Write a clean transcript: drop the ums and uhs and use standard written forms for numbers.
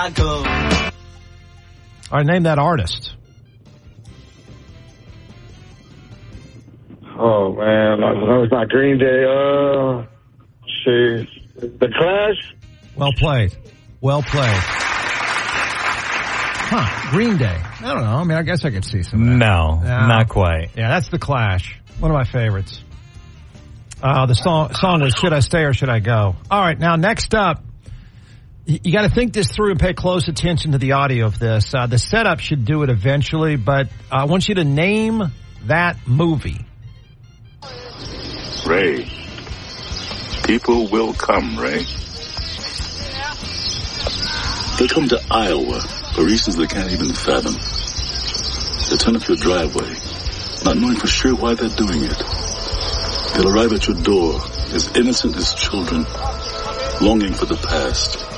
All right, name that artist. Oh, man. It's not Green Day. The Clash? Well played. Well played. Huh, Green Day. I don't know. I mean, I guess I could see some of that. No, not quite. Yeah, that's The Clash. One of my favorites. The song was Should I Stay or Should I Go? All right, now next up, you got to think this through and pay close attention to the audio of this. The setup should do it eventually, but I want you to name that movie. Ray, people will come, Ray. They come to Iowa for reasons they can't even fathom. They turn up your driveway, not knowing for sure why they're doing it. They'll arrive at your door as innocent as children, longing for the past.